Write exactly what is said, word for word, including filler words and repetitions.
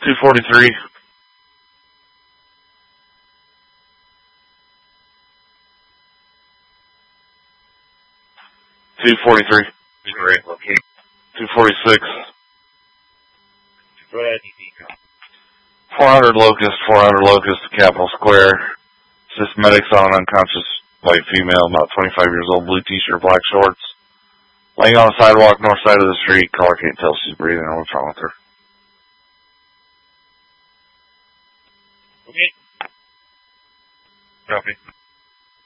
two forty-three. two forty-three. Great, okay. two forty-six. Go ahead, E D. four hundred Locust, four hundred Locust, Capitol Square. Assist medics on an unconscious white female, about twenty-five years old, blue t-shirt, black shorts. Laying on the sidewalk, north side of the street. Caller can't tell if she's breathing or what's wrong with her. Okay. Copy.